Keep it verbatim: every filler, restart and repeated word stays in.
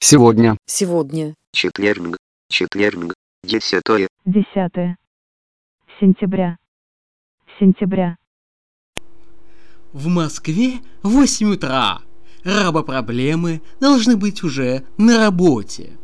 Сегодня. Сегодня. Четверг. Четверг. Десятое. Десятое сентября. Сентября. В Москве восемь утра. Рабопроблемы должны быть уже на работе.